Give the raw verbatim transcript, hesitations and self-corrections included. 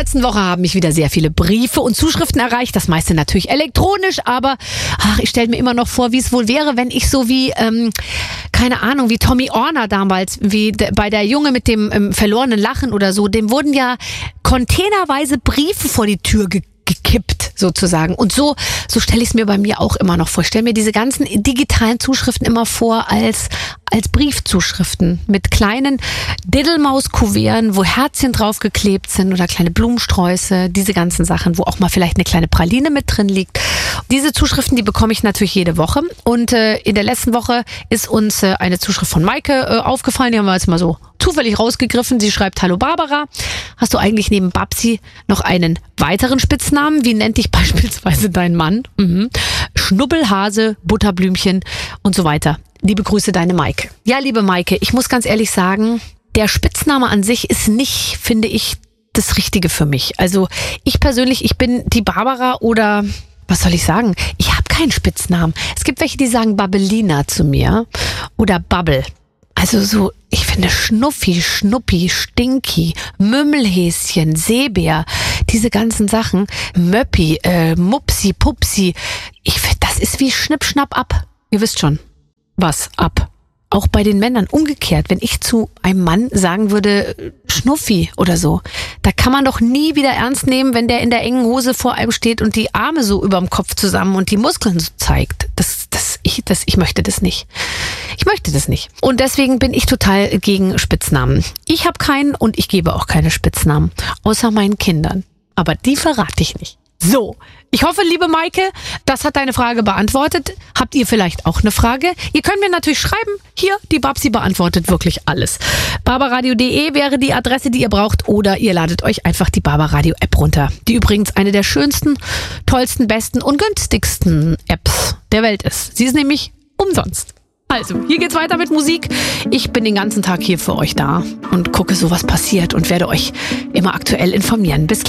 letzten Woche haben mich wieder sehr viele Briefe und Zuschriften erreicht. Das meiste natürlich elektronisch, aber ach, ich stelle mir immer noch vor, wie es wohl wäre, wenn ich so wie, ähm, keine Ahnung, wie Tommy Orner damals, wie de, bei der Junge mit dem ähm, verlorenen Lachen oder so, dem wurden ja containerweise Briefe vor die Tür ge gekippt sozusagen. Und so, so stelle ich es mir bei mir auch immer noch vor. Ich stelle mir diese ganzen digitalen Zuschriften immer vor als, als Briefzuschriften mit kleinen Diddelmaus-Kuverten, wo Herzchen draufgeklebt sind oder kleine Blumensträuße, diese ganzen Sachen, wo auch mal vielleicht eine kleine Praline mit drin liegt. Diese Zuschriften, die bekomme ich natürlich jede Woche. Und äh, in der letzten Woche ist uns äh, eine Zuschrift von Maike äh, aufgefallen. Die haben wir jetzt mal so zufällig rausgegriffen. Sie schreibt: Hallo Barbara, hast du eigentlich neben Babsi noch einen weiteren Spitznamen? Wie nennt dich beispielsweise dein Mann? Mhm. Schnubbelhase, Butterblümchen und so weiter. Liebe Grüße, deine Maike. Ja, liebe Maike, ich muss ganz ehrlich sagen, der Spitzname an sich ist nicht, finde ich, das Richtige für mich. Also ich persönlich, ich bin die Barbara oder... Was soll ich sagen? Ich habe keinen Spitznamen. Es gibt welche, die sagen Babbelina zu mir oder Babbel. Also so, ich finde Schnuffi, Schnuppi, Stinky, Mümmelhäschen, Seebär, diese ganzen Sachen, Möppi, äh, Mupsi, Pupsi. Ich finde, das ist wie Schnipp, Schnapp, ab. Ihr wisst schon, was ab. Auch bei den Männern umgekehrt, wenn ich zu einem Mann sagen würde, Schnuffi oder so, da kann man doch nie wieder ernst nehmen, wenn der in der engen Hose vor einem steht und die Arme so überm Kopf zusammen und die Muskeln so zeigt. Das, das, ich, das, ich möchte das nicht. Ich möchte das nicht. Und deswegen bin ich total gegen Spitznamen. Ich habe keinen und ich gebe auch keine Spitznamen, außer meinen Kindern. Aber die verrate ich nicht. So, ich hoffe, liebe Maike, das hat deine Frage beantwortet. Habt ihr vielleicht auch eine Frage? Ihr könnt mir natürlich schreiben. Hier, die Babsi beantwortet wirklich alles. barbaradio punkt de wäre die Adresse, die ihr braucht. Oder ihr ladet euch einfach die Barbaradio App runter. Die übrigens eine der schönsten, tollsten, besten und günstigsten Apps der Welt ist. Sie ist nämlich umsonst. Also, hier geht's weiter mit Musik. Ich bin den ganzen Tag hier für euch da und gucke so, was passiert und werde euch immer aktuell informieren. Bis gleich.